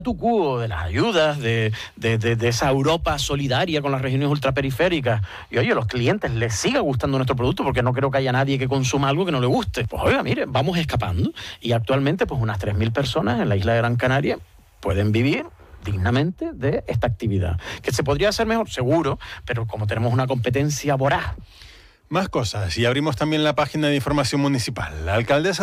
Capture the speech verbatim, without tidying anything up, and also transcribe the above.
tu quo de las ayudas, de, de, de, de esa Europa solidaria con las regiones ultraperiféricas, y oye, a los clientes les siga gustando nuestro producto, porque no creo que haya nadie que consuma algo que no le guste. Pues oiga, mire, vamos escapando, y actualmente pues unas tres mil personas en la isla de Gran Canaria pueden vivir dignamente de esta actividad. ¿Que se podría hacer mejor? Seguro, pero como tenemos una competencia voraz. Más cosas, y abrimos también la página de información municipal. La alcaldesa